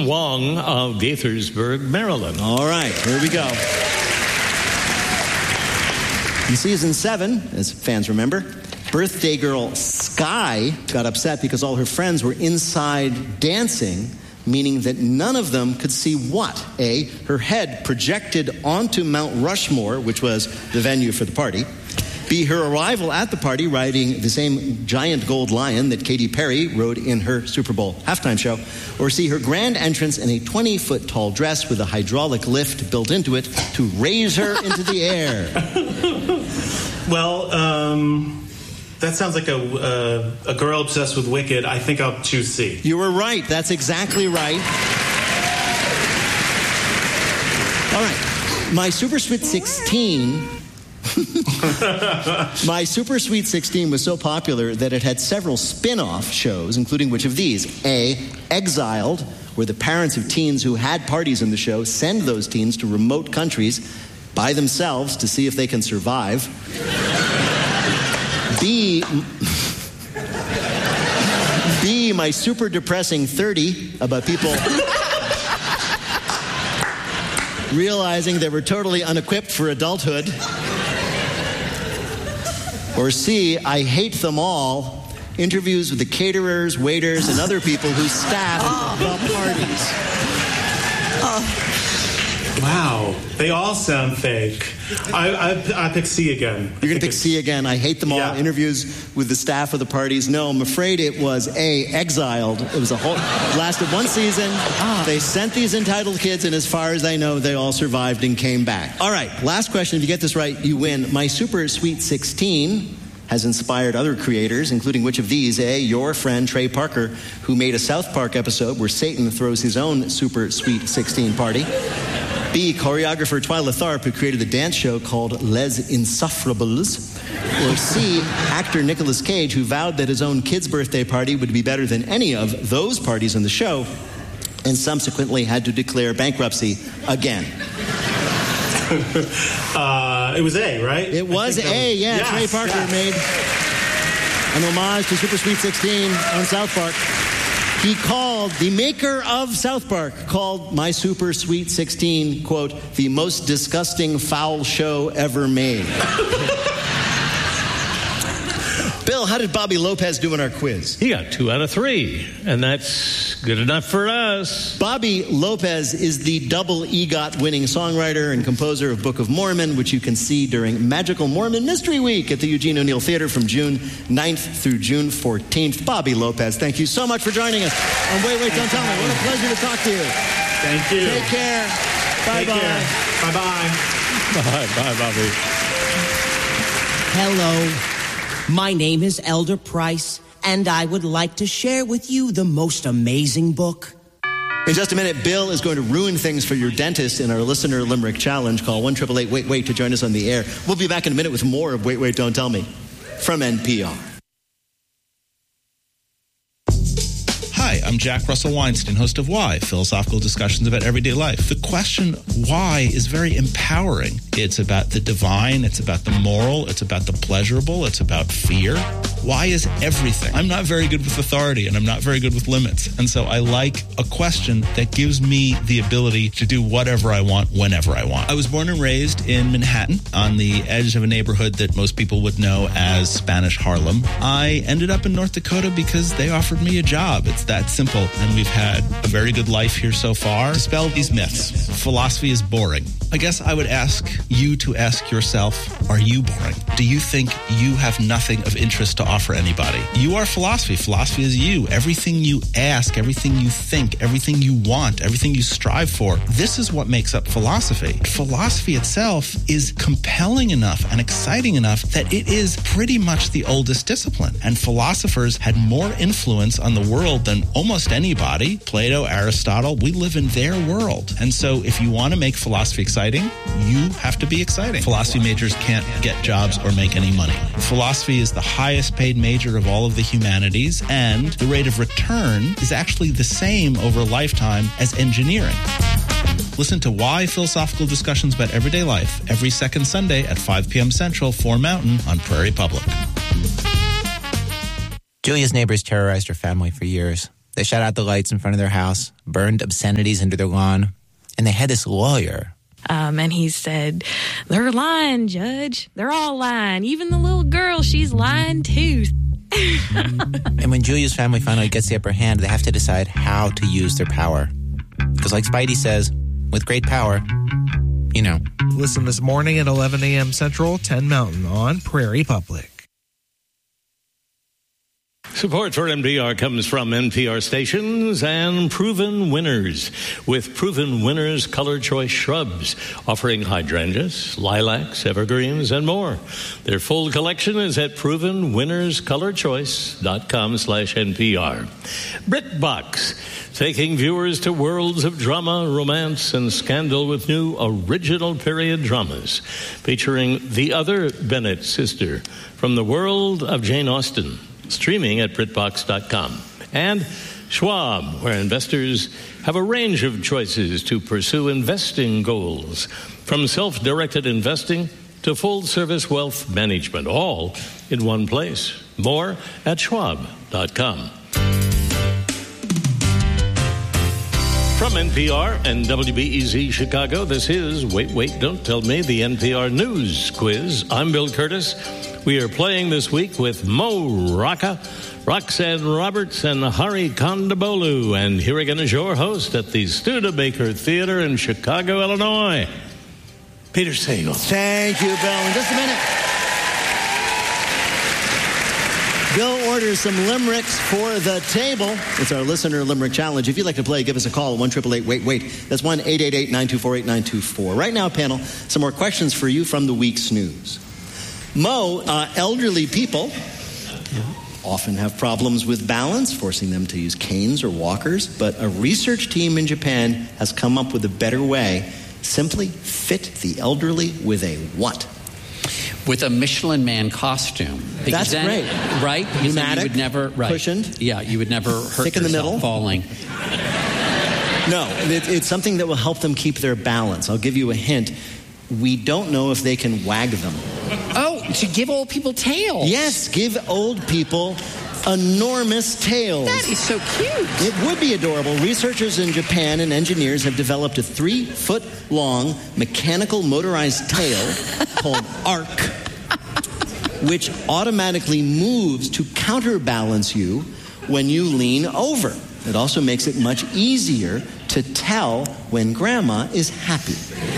Wong of Gaithersburg, Maryland. All right, here we go. In season 7, as fans remember, birthday girl Sky got upset because all her friends were inside dancing, meaning that none of them could see what? A, her head projected onto Mount Rushmore, which was the venue for the party. B, her arrival at the party riding the same giant gold lion that Katy Perry rode in her Super Bowl halftime show. Or C, her grand entrance in a 20-foot tall dress with a hydraulic lift built into it to raise her into the air. Well, that sounds like a girl obsessed with Wicked. I think I'll choose C. You were right. That's exactly right. All right. My Super Sweet 16... My Super Sweet 16 was so popular that it had several spin-off shows, including which of these? A, Exiled, where the parents of teens who had parties in the show send those teens to remote countries by themselves to see if they can survive. B, My Super Depressing 30, about people realizing they were totally unequipped for adulthood. Or C, I Hate Them All, interviews with the caterers, waiters, and other people who staff the parties. Wow, they all sound fake. I pick C again. You're going to pick C again. I Hate Them All, yeah. Interviews with the staff of the parties. No, I'm afraid it was A, Exiled. It was lasted one season. They sent these entitled kids, and as far as I know, they all survived and came back. All right, last question. If you get this right, you win. My Super Sweet 16 has inspired other creators, including which of these? A, your friend Trey Parker, who made a South Park episode where Satan throws his own Super Sweet 16 party. B, choreographer Twyla Tharp, who created a dance show called Les Insufferables. Or C, actor Nicolas Cage, who vowed that his own kid's birthday party would be better than any of those parties in the show, and subsequently had to declare bankruptcy again. It was A, right? It was A, yeah. Yes, Trey Parker made an homage to Super Sweet 16 on South Park. He called, the maker of South Park, called My Super Sweet 16, quote, the most disgusting foul show ever made. Bill, how did Bobby Lopez do in our quiz? He got 2 out of 3, and that's good enough for us. Bobby Lopez is the double EGOT winning songwriter and composer of Book of Mormon, which you can see during Magical Mormon Mystery Week at the Eugene O'Neill Theater from June 9th through June 14th. Bobby Lopez, thank you so much for joining us on Wait, Don't Tell Me. What a pleasure to talk to you. Thank you. Take care. Bye-bye. Bye-bye. Bye, Bobby. Hello. My name is Elder Price, and I would like to share with you the most amazing book. In just a minute, Bill is going to ruin things for your dentist in our Listener Limerick Challenge. Call 1-888-WAIT-WAIT to join us on the air. We'll be back in a minute with more of Wait, Don't Tell Me from NPR. Hi, I'm Jack Russell Weinstein, host of Why, philosophical discussions about everyday life. The question why is very empowering. It's about the divine, it's about the moral, it's about the pleasurable, it's about fear. Why is everything. I'm not very good with authority, and I'm not very good with limits. And so I like a question that gives me the ability to do whatever I want, whenever I want. I was born and raised in Manhattan, on the edge of a neighborhood that most people would know as Spanish Harlem. I ended up in North Dakota because they offered me a job. It's that simple. And we've had a very good life here so far. Dispel these myths. Philosophy is boring. I guess I would ask you to ask yourself, are you boring? Do you think you have nothing of interest to offer anybody? You are philosophy. Philosophy is you. Everything you ask, everything you think, everything you want, everything you strive for, this is what makes up philosophy. Philosophy itself is compelling enough and exciting enough that it is pretty much the oldest discipline. And philosophers had more influence on the world than almost anybody. Plato, Aristotle, we live in their world. And so if you want to make philosophy exciting, you have to be exciting. Philosophy majors can't get jobs or make any money. Philosophy is the highest paid major of all of the humanities, and the rate of return is actually the same over a lifetime as engineering. Listen to Why Philosophical Discussions About Everyday Life every second Sunday at 5 p.m. Central, 4 Mountain on Prairie Public. Julia's neighbors terrorized her family for years. They shot out the lights in front of their house, burned obscenities into their lawn, and they had this lawyer. And he said, "They're lying, Judge. They're all lying. Even the little girl, she's lying too." And when Julia's family finally gets the upper hand, they have to decide how to use their power. Because like Spidey says, with great power, you know. Listen this morning at 11 a.m. Central, 10 Mountain on Prairie Public. Support for NPR comes from NPR stations and Proven Winners, with Proven Winners Color Choice shrubs, offering hydrangeas, lilacs, evergreens, and more. Their full collection is at provenwinnerscolorchoice.com/NPR. BritBox, taking viewers to worlds of drama, romance, and scandal with new original period dramas, featuring the other Bennett sister from the world of Jane Austen. Streaming at BritBox.com. And Schwab, where investors have a range of choices to pursue investing goals, from self-directed investing to full-service wealth management, all in one place. More at Schwab.com. From NPR and WBEZ Chicago, this is Wait, Don't Tell Me, the NPR News Quiz. I'm Bill Curtis. We are playing this week with Mo Rocca, Roxanne Roberts, and Hari Kondabolu. And here again is your host at the Studebaker Theater in Chicago, Illinois, Peter Sagal. Thank you, Bill. In just a minute, Bill orders some limericks for the table. It's our listener limerick challenge. If you'd like to play, give us a call at 1-888-WAIT-WAIT. That's 1-888-924-8924. Right now, panel, some more questions for you from the week's news. Mo, elderly people often have problems with balance, forcing them to use canes or walkers. But a research team in Japan has come up with a better way. Simply fit the elderly with a what? With a Michelin Man costume. That's then, great. Right? Because Pneumatic, then you would never, right. cushioned. Yeah, you would never hurt thick in the middle, falling. No, it's something that will help them keep their balance. I'll give you a hint. We don't know if they can wag them. Oh, to give old people tails. Yes, give old people enormous tails. That is so cute. It would be adorable. Researchers in Japan and engineers have developed a 3-foot-long mechanical motorized tail called ARC, which automatically moves to counterbalance you when you lean over. It also makes it much easier to tell when Grandma is happy.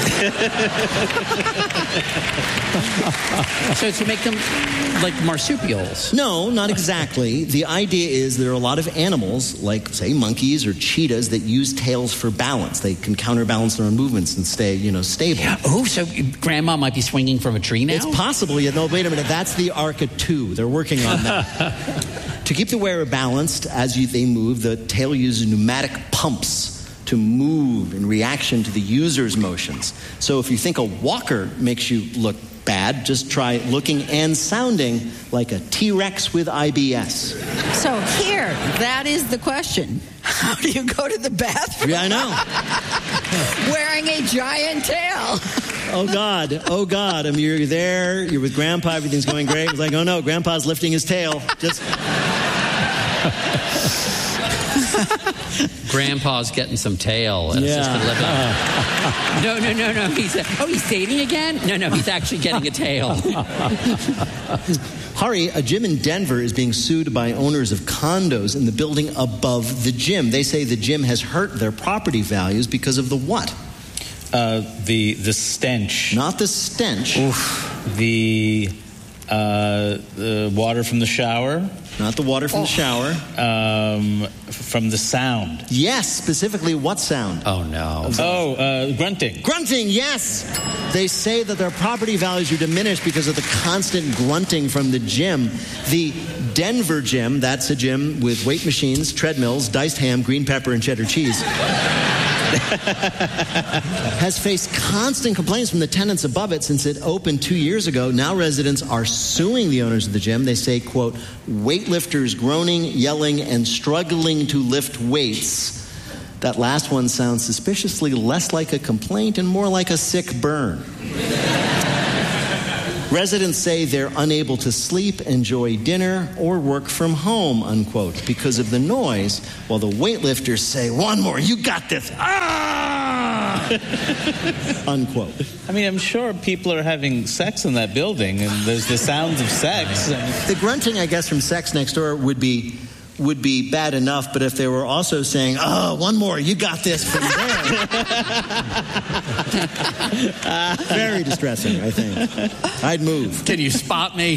So to make them like marsupials? No, not exactly. The idea is there are a lot of animals, like, say, monkeys or cheetahs, that use tails for balance. They can counterbalance their own movements and stay, stable. Oh, so Grandma might be swinging from a tree now? It's possible. No, wait a minute. That's the ARCA 2. They're working on that. To keep the wearer balanced as they move, the tail uses pneumatic pumps to move in reaction to the user's motions. So if you think a walker makes you look bad, just try looking and sounding like a T-Rex with IBS. So here, that is the question. How do you go to the bathroom? Yeah, I know. Wearing a giant tail. Oh, God. I mean, you're there, you're with Grandpa, everything's going great. It's like, oh, no, Grandpa's lifting his tail. Just... Grandpa's getting some tail. And it's just gonna No. He's dating again? No, he's actually getting a tail. Hari, a gym in Denver is being sued by owners of condos in the building above the gym. They say the gym has hurt their property values because of the what? The stench. Not the stench. Oof. The water from the shower. Not the water from the shower. From the sound. Yes, specifically what sound? Oh, no. Grunting. Grunting, yes. They say that their property values are diminished because of the constant grunting from the gym. The Denver gym, that's a gym with weight machines, treadmills, diced ham, green pepper, and cheddar cheese, has faced constant complaints from the tenants above it since it opened 2 years ago. Now residents are suing the owners of the gym. They say, quote, weightlifters groaning, yelling, and struggling to lift weights. That last one sounds suspiciously less like a complaint and more like a sick burn. Residents say they're unable to sleep, enjoy dinner, or work from home, unquote, because of the noise, while the weightlifters say, one more, you got this, unquote. I mean, I'm sure people are having sex in that building, and there's the sounds of sex. The grunting, I guess, from sex next door would be bad enough, but if they were also saying, one more, you got this from there. Very distressing, I think. I'd move. Can you spot me?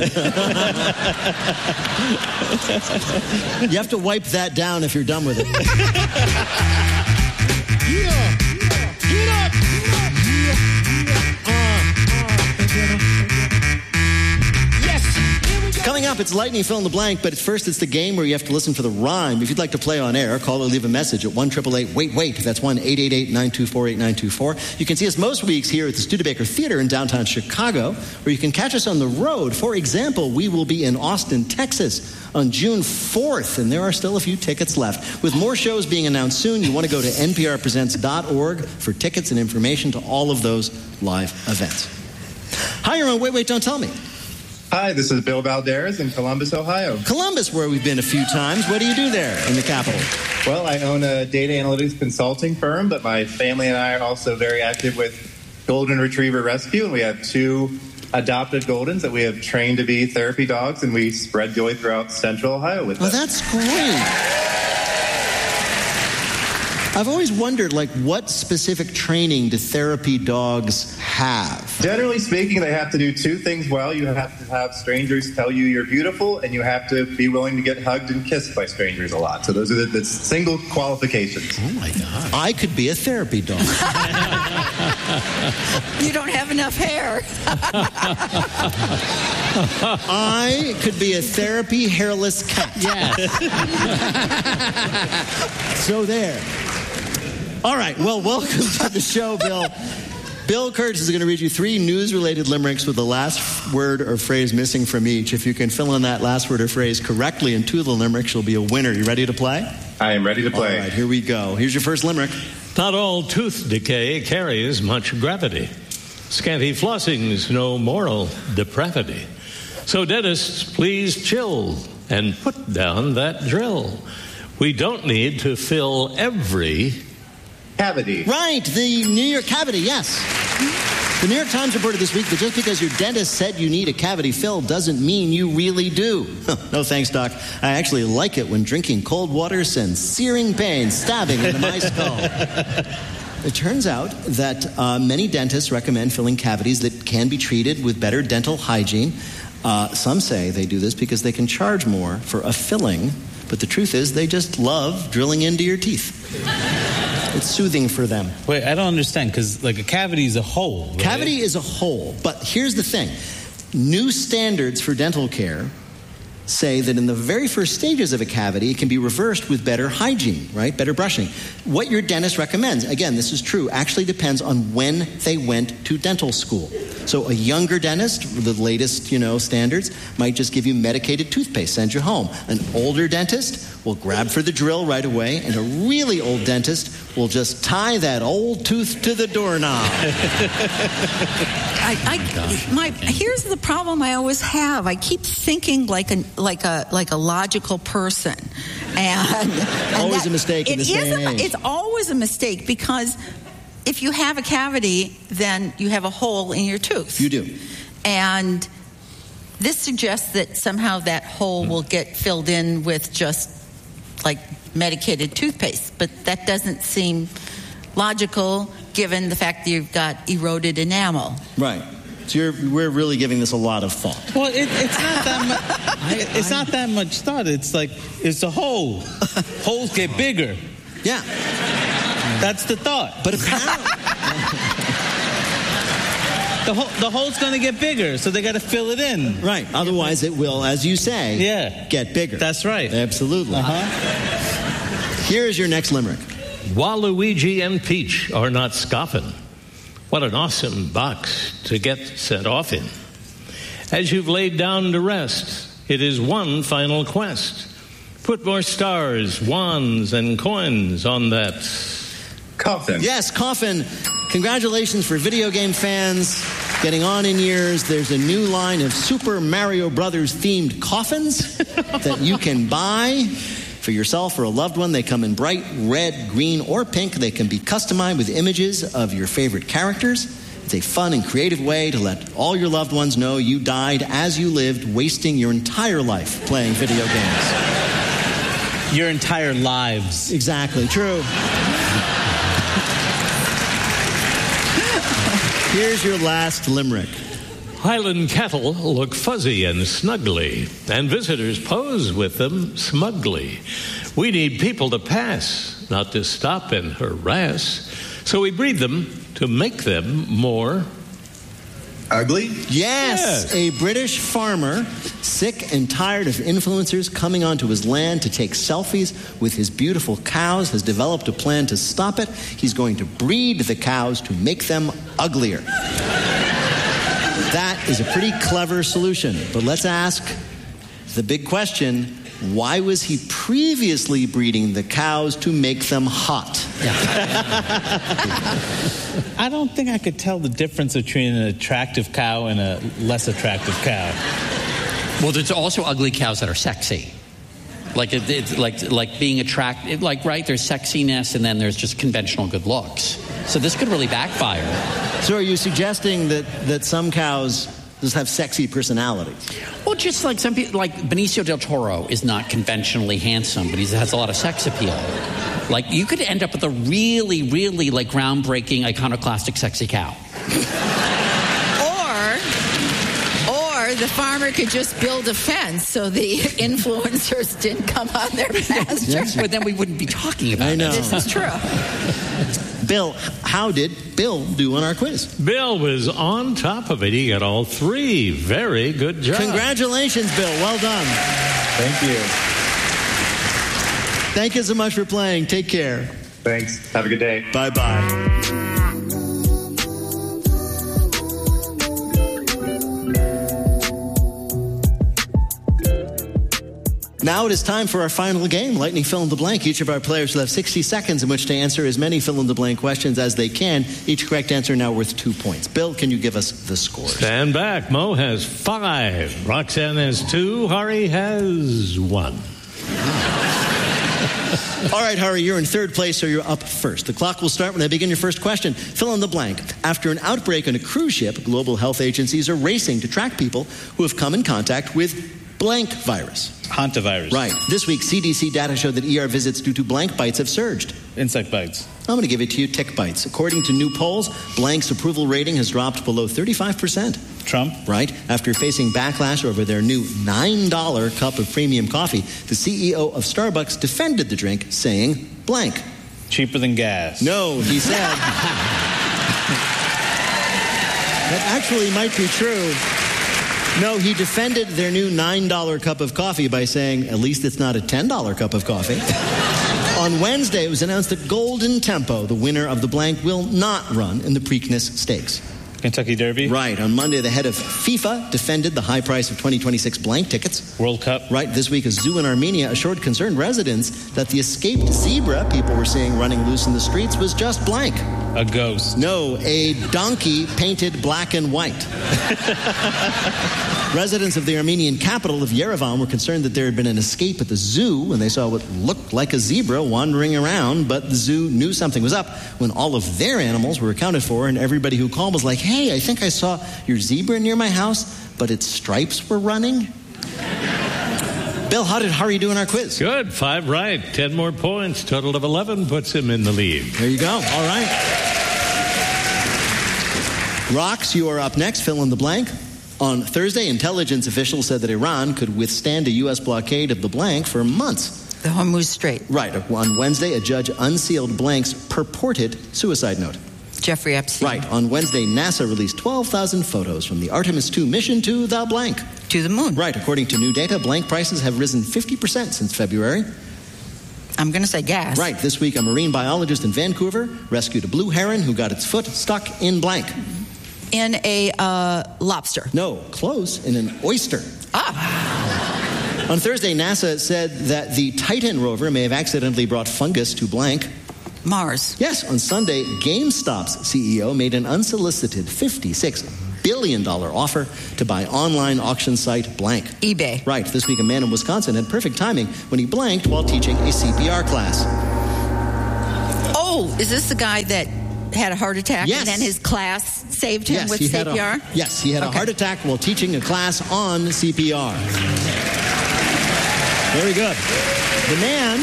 You have to wipe that down if you're done with it. Get up! Coming up, it's Lightning Fill in the Blank, but first it's the game where you have to listen for the rhyme. If you'd like to play on air, call or leave a message at 1-888-WAIT-WAIT. That's 1-888-924-8924. You can see us most weeks here at the Studebaker Theater in downtown Chicago, or you can catch us on the road. For example, we will be in Austin, Texas on June 4th, and there are still a few tickets left. With more shows being announced soon, you want to go to nprpresents.org for tickets and information to all of those live events. Hi, you're on Wait, Don't Tell Me. Hi, this is Bill Valdez in Columbus, Ohio. Columbus, where we've been a few times. What do you do there in the capital? Well, I own a data analytics consulting firm, but my family and I are also very active with Golden Retriever Rescue, and we have 2 adopted Goldens that we have trained to be therapy dogs, and we spread joy throughout Central Ohio with them. Oh, that's great. I've always wondered, what specific training do therapy dogs have? Generally speaking, they have to do 2 things well. You have to have strangers tell you you're beautiful, and you have to be willing to get hugged and kissed by strangers a lot. So those are the single qualifications. Oh, my God. I could be a therapy dog. You don't have enough hair. I could be a therapy hairless cat. Yes. So there. All right, well, welcome to the show, Bill. Bill Kurtz is going to read you 3 news-related limericks with the last word or phrase missing from each. If you can fill in that last word or phrase correctly in 2 of the limericks, you'll be a winner. You ready to play? I am ready to play. All right, here we go. Here's your first limerick. Not all tooth decay carries much gravity. Scanty flossing's no moral depravity. So dentists, please chill and put down that drill. We don't need to fill every cavity. Right, the New York cavity, yes. The New York Times reported this week that just because your dentist said you need a cavity filled doesn't mean you really do. No thanks, Doc. I actually like it when drinking cold water sends searing pain stabbing into my skull. It turns out that many dentists recommend filling cavities that can be treated with better dental hygiene. Some say they do this because they can charge more for a filling, but the truth is they just love drilling into your teeth. It's soothing for them. Wait, I don't understand, because a cavity is a hole, right? Cavity is a hole, but here's the thing. New standards for dental care say that in the very first stages of a cavity, it can be reversed with better hygiene, right? Better brushing. What your dentist recommends, again, this is true, actually depends on when they went to dental school. So a younger dentist, the latest, standards, might just give you medicated toothpaste, send you home. An older dentist will grab for the drill right away, and a really old dentist will just tie that old tooth to the doorknob. Here's the problem I always have. I keep thinking like a logical person, and always a mistake in this day and age. It's always a mistake because if you have a cavity, then you have a hole in your tooth. You do, and this suggests that somehow that hole will get filled in with just medicated toothpaste, but that doesn't seem logical given the fact that you've got eroded enamel. Right. So we're really giving this a lot of thought. Well, it's not that much. It's not that much thought. It's it's a hole. Holes get bigger. Yeah. That's the thought. But apparently, the hole's going to get bigger, so they got to fill it in. Right. Otherwise, it will, as you say, get bigger. That's right. Absolutely. Here is your next limerick. Waluigi and Peach are not scoffing. What an awesome box to get set off in. As you've laid down to rest, it is one final quest. Put more stars, wands, and coins on that coffin. Yes, coffin. Congratulations for video game fans. Getting on in years, there's a new line of Super Mario Brothers themed coffins that you can buy for yourself or a loved one. They come in bright red, green, or pink. They can be customized with images of your favorite characters. It's a fun and creative way to let all your loved ones know you died as you lived, wasting your entire life playing video games. Your entire lives. Exactly, true. Here's your last limerick. Highland cattle look fuzzy and snuggly, and visitors pose with them smugly. We need people to pass, not to stop and harass. So we breed them to make them more ugly? Yes. A British farmer, sick and tired of influencers coming onto his land to take selfies with his beautiful cows, has developed a plan to stop it. He's going to breed the cows to make them uglier. That is a pretty clever solution. But let's ask the big question: why was he previously breeding the cows to make them hot? I don't think I could tell the difference between an attractive cow and a less attractive cow. Well, there's also ugly cows that are sexy. Like it's like being attractive. Like, right, there's sexiness and then there's just conventional good looks. So this could really backfire. So are you suggesting that some cows just have sexy personalities? Well, just like some people, like Benicio del Toro is not conventionally handsome, but he has a lot of sex appeal. Like, you could end up with a really, really, like, groundbreaking, iconoclastic, sexy cow. Or the farmer could just build a fence so the influencers didn't come on their pasture. Yes. But then we wouldn't be talking about I know. it. This is true. Bill, how did Bill do on our quiz? Bill was on top of it. He got all three. Very good job. Congratulations, Bill. Well done. Thank you. Thank you so much for playing. Take care. Thanks. Have a good day. Bye-bye. Now it is time for our final game, Lightning Fill in the Blank. Each of our players will have 60 seconds in which to answer as many fill-in-the-blank questions as they can. Each correct answer now worth 2 points. Bill, can you give us the scores? Stand back. Mo has 5. Roxanne has 2. Hari has 1. All right, Hari, you're in third place, so you're up first. The clock will start when I begin your first question. Fill in the blank. After an outbreak on a cruise ship, global health agencies are racing to track people who have come in contact with blank virus. Hantavirus. Right. This week, CDC data showed that ER visits due to blank bites have surged. Insect bites. I'm going to give it to you, tick bites. According to new polls, blank's approval rating has dropped below 35%. Trump. Right. After facing backlash over their new $9 cup of premium coffee, the CEO of Starbucks defended the drink, saying blank. Cheaper than gas. No, he said. That actually might be true. No, he defended their new $9 cup of coffee by saying, at least it's not a $10 cup of coffee. On Wednesday, it was announced that Golden Tempo, the winner of the blank, will not run in the Preakness Stakes. Kentucky Derby. Right. On Monday, the head of FIFA defended the high price of 2026 blank tickets. World Cup. Right. This week, a zoo in Armenia assured concerned residents that the escaped zebra people were seeing running loose in the streets was just blank. A ghost. No, a donkey painted black and white. Residents of the Armenian capital of Yerevan were concerned that there had been an escape at the zoo when they saw what looked like a zebra wandering around, but the zoo knew something was up when all of their animals were accounted for, and everybody who called was like, hey, I think I saw your zebra near my house, but its stripes were running. Bill, how did Hari do in our quiz? Good. 5 right. 10 more points. Total of 11 puts him in the lead. There you go. All right. Rox, you are up next. Fill in the blank. On Thursday, intelligence officials said that Iran could withstand a U.S. blockade of the blank for months. The Hormuz Strait. Right. On Wednesday, a judge unsealed blank's purported suicide note. Jeffrey Epstein. Right. On Wednesday, NASA released 12,000 photos from the Artemis 2 mission to the blank. To the moon. Right. According to new data, blank prices have risen 50% since February. I'm going to say gas. Right. This week, a marine biologist in Vancouver rescued a blue heron who got its foot stuck in blank. In a lobster. No, close. In an oyster. Ah. On Thursday, NASA said that the Titan rover may have accidentally brought fungus to blank. Mars. Yes. On Sunday, GameStop's CEO made an unsolicited $56 billion offer to buy online auction site blank. eBay. Right. This week, a man in Wisconsin had perfect timing when he blanked while teaching a CPR class. Oh, is this the guy that had a heart attack Yes. and then his class saved him with he CPR? He had a heart attack while teaching a class on CPR. Very good. The man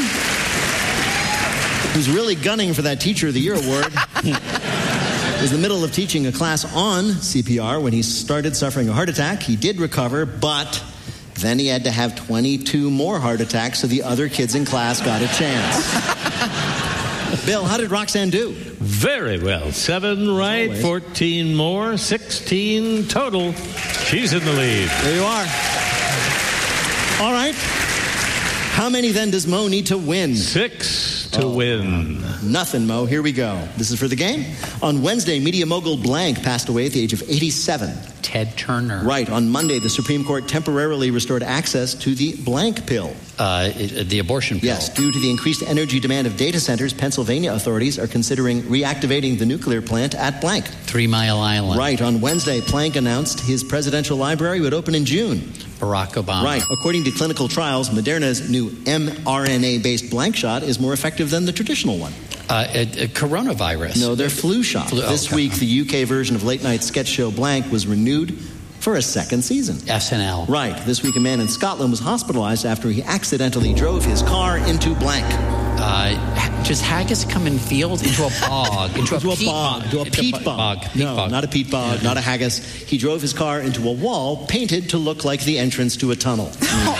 who's really gunning for that Teacher of the Year award was in the middle of teaching a class on CPR when he started suffering a heart attack. He did recover, but then he had to have 22 more heart attacks so the other kids in class got a chance. Bill, how did Roxanne do? Very well. 7 right, 14 more, 16 total. She's in the lead. There you are. All right. How many then does Mo need to win? 6 to win. Nothing, Mo. Here we go. This is for the game. On Wednesday, media mogul Blank passed away at the age of 87. Ted Turner. Right. On Monday, the Supreme Court temporarily restored access to the blank pill. The abortion pill. Yes. Due to the increased energy demand of data centers, Pennsylvania authorities are considering reactivating the nuclear plant at blank. 3 Mile Island. Right. On Wednesday, Planck announced his presidential library would open in June. Barack Obama. Right. According to clinical trials, Moderna's new mRNA-based blank shot is more effective than the traditional one. Coronavirus. No, they're flu shots. This week, the UK version of late-night sketch show Blank was renewed for a second season. SNL. Right. This week, a man in Scotland was hospitalized after he accidentally drove his car into blank. Does haggis come in fields? Into a bog? Into a peat bog? Into a peat bog. No, not a peat bog, not a haggis. He drove his car into a wall painted to look like the entrance to a tunnel.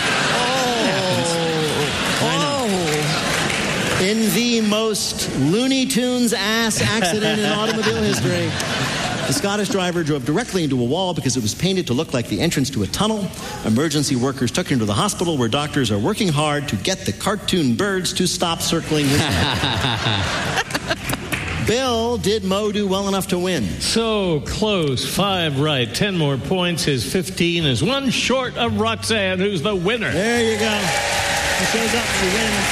In the most Looney Tunes ass accident in automobile history, the Scottish driver drove directly into a wall because it was painted to look like the entrance to a tunnel. Emergency workers took him to the hospital where doctors are working hard to get the cartoon birds to stop circling his head. Bill, did Mo do well enough to win? So close. 5 right. 10 more points. His 15 is 1 short of Roxanne, who's the winner. There you go. He shows up and he wins.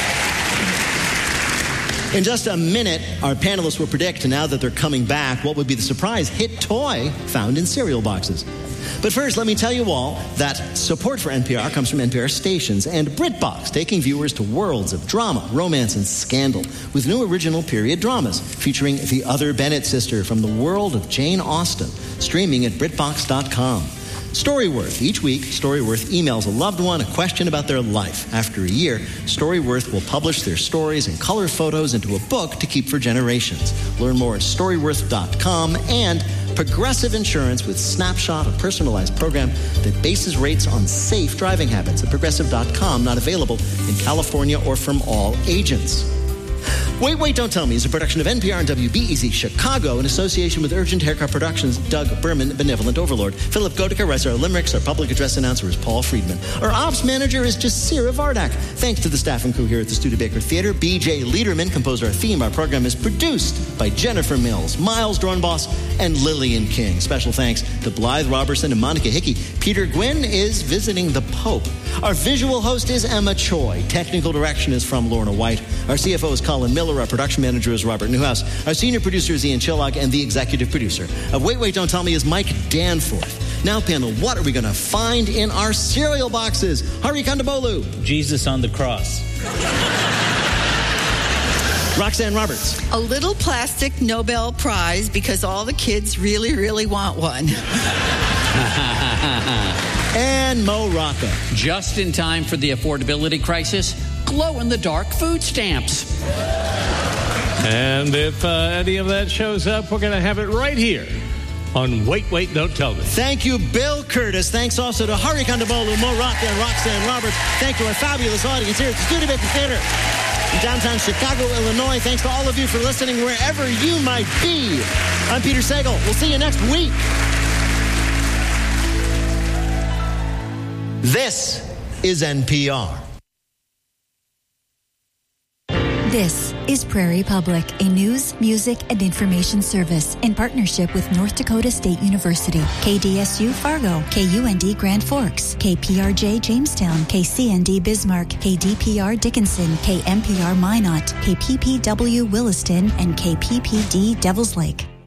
In just a minute, our panelists will predict, now that they're coming back, what would be the surprise hit toy found in cereal boxes. But first, let me tell you all that support for NPR comes from NPR stations and BritBox, taking viewers to worlds of drama, romance, and scandal with new original period dramas featuring The Other Bennett Sister from the world of Jane Austen, streaming at BritBox.com. Storyworth. Each week, Storyworth emails a loved one a question about their life. After a year, Storyworth will publish their stories and color photos into a book to keep for generations. Learn more at Storyworth.com. And Progressive Insurance with Snapshot, a personalized program that bases rates on safe driving habits at Progressive.com. Not available in California or from all agents. Wait, Don't Tell Me is a production of NPR and WBEZ Chicago in association with Urgent Haircut Productions, Doug Berman, Benevolent Overlord. Philip Goedeke writes our limericks. Our public address announcer is Paul Friedman. Our ops manager is Jasira Vardak. Thanks to the staff and crew here at the Studebaker Theater. B.J. Liederman composed our theme. Our program is produced by Jennifer Mills, Miles Dornbos, and Lillian King. Special thanks to Blythe Robertson and Monica Hickey. Peter Gwynn is visiting the Pope. Our visual host is Emma Choi. Technical direction is from Lorna White. Our CFO is Colin Miller. Our production manager is Robert Newhouse. Our senior producer is Ian Chillag, and the executive producer of Wait, Don't Tell Me is Mike Danforth. Now, panel, what are we going to find in our cereal boxes? Hari Kondabolu. Jesus on the cross. Roxanne Roberts. A little plastic Nobel Prize because all the kids really, really want one. And Mo Rocca. Just in time for the affordability crisis, glow-in-the-dark food stamps. And if any of that shows up, we're going to have it right here on Wait, Don't Tell Me. Thank you, Bill Curtis. Thanks also to Hari Kondabolu, Mo Rocca, and Roxanne Roberts. Thank you, our fabulous audience here at the Studebaker Theater in downtown Chicago, Illinois. Thanks to all of you for listening wherever you might be. I'm Peter Sagal. We'll see you next week. This is NPR. This is Prairie Public, a news, music, and information service in partnership with North Dakota State University, KDSU Fargo, KUND Grand Forks, KPRJ Jamestown, KCND Bismarck, KDPR Dickinson, KMPR Minot, KPPW Williston, and KPPD Devils Lake.